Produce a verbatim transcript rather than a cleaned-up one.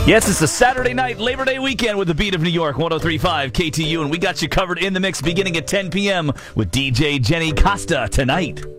Yes, it's a Saturday night Labor Day weekend with the Beat of New York, one oh three point five K T U, and we got you covered in the mix beginning at ten p.m. with D J Jenny Costa tonight.